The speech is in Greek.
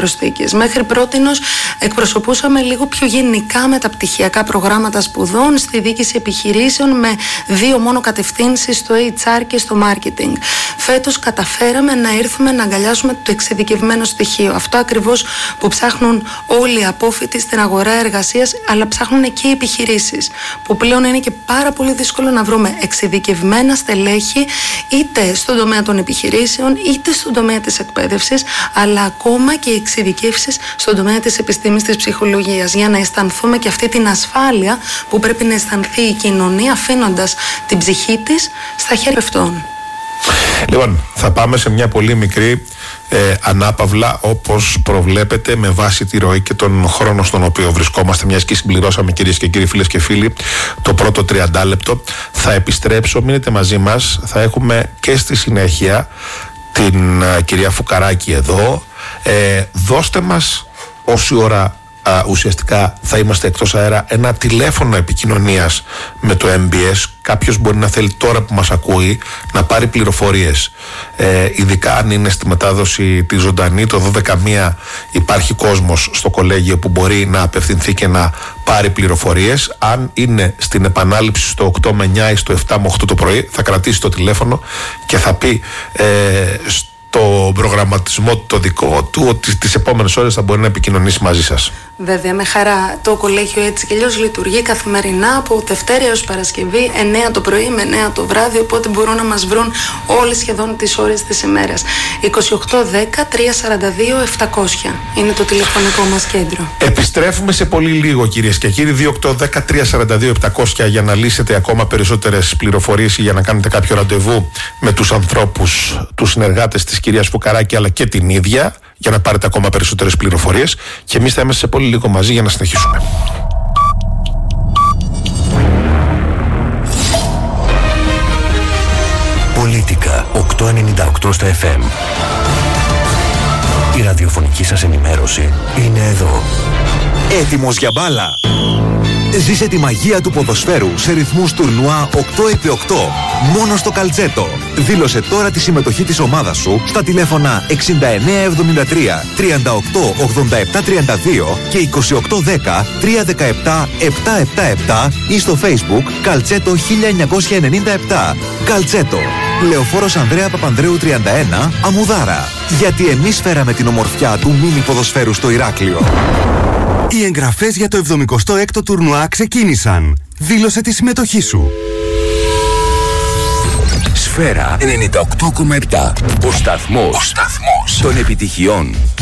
προσθήκες. Μέχρι πρότινος εκπροσωπούσαμε λίγο πιο γενικά μεταπτυχιακά προγράμματα σπουδών στη διοίκηση επιχειρήσεων με 2 μόνο κατευθύνσεις, στο HR και στο marketing. Φέτος καταφέραμε να έρθουμε να αγκαλιάσουμε το εξειδικευμένο στοιχείο. Αυτό ακριβώς που ψάχνουν όλοι οι απόφοιτοι στην αγορά εργασίας, αλλά ψάχνουν και οι επιχειρήσεις, που πλέον είναι και πάρα πολύ δύσκολο να βρούμε εξειδικευμένα στελέχη είτε στον τομέα των επιχειρήσεων είτε στον τομέα της εκπαίδευσης, αλλά ακόμα και εξειδικεύσεις στον τομέα της επιστήμης της ψυχολογίας, για να αισθανθούμε και αυτή την ασφάλεια που πρέπει να αισθανθεί η κοινωνία, αφήνοντας την ψυχή της στα χέρια αυτών. Λοιπόν, θα πάμε σε μια πολύ μικρή ανάπαυλα, όπως προβλέπετε, με βάση τη ροή και τον χρόνο στον οποίο βρισκόμαστε, μιας και συμπληρώσαμε, κυρίες και κύριοι, φίλες και φίλοι, το πρώτο 30 λεπτό. Θα επιστρέψω, μείνετε μαζί μας. Θα έχουμε και στη συνέχεια την κυρία Φουκαράκη εδώ. Δώστε μας όση ώρα ουσιαστικά θα είμαστε εκτός αέρα ένα τηλέφωνο επικοινωνίας με το MBS. Κάποιος μπορεί να θέλει τώρα που μας ακούει να πάρει πληροφορίες, ειδικά αν είναι στη μετάδοση τη ζωντανή. Το 12.1 υπάρχει κόσμος στο κολέγιο που μπορεί να απευθυνθεί και να πάρει πληροφορίες. Αν είναι στην επανάληψη στο 8 με 9 ή στο 7 με 8 το πρωί, θα κρατήσει το τηλέφωνο και θα πει το προγραμματισμό το δικό του ότι τις επόμενες ώρες θα μπορεί να επικοινωνήσει μαζί σας. Βέβαια, με χαρά. Το κολέγιο έτσι και αλλιώς λειτουργεί καθημερινά από Δευτέρα έως Παρασκευή, 9 το πρωί με 9 το βράδυ, οπότε μπορούν να μας βρουν όλες σχεδόν τις ώρες της ημέρας. 2810 342 700 είναι το τηλεφωνικό μας κέντρο. Επιστρέφουμε σε πολύ λίγο, κυρίες και κύριοι. 2810 342 700 για να λύσετε ακόμα περισσότερες πληροφορίες ή για να κάνετε κάποιο ραντεβού με τους ανθρώπους, τους συνεργάτες της κυρίας Φουκαράκη, αλλά και την ίδια, για να πάρετε ακόμα περισσότερες πληροφορίες. Και εμείς θα είμαστε σε πολύ λίγο μαζί για να συνεχίσουμε. Πολίτικα 898 στα FM. Η ραδιοφωνική σας ενημέρωση είναι εδώ. Έτοιμος για μπάλα? Ζήσε τη μαγεία του ποδοσφαίρου σε ρυθμούς τουρνουά 8x8 μόνο στο Καλτσέτο. Δήλωσε τώρα τη συμμετοχή της ομάδας σου στα τηλέφωνα 6973 38 87 32 και 2810 317 777 ή στο Facebook Καλτσέτο 1997. Καλτσέτο, Λεωφόρος Ανδρέα Παπανδρέου 31, Αμμουδάρα. Γιατί εμείς φέραμε την ομορφιά του μίνι ποδοσφαίρου στο Ηράκλειο. Οι εγγραφές για το 76ο τουρνουά ξεκίνησαν. Δήλωσε τη συμμετοχή σου. Σφαίρα 98,7. Ο σταθμός των επιτυχιών.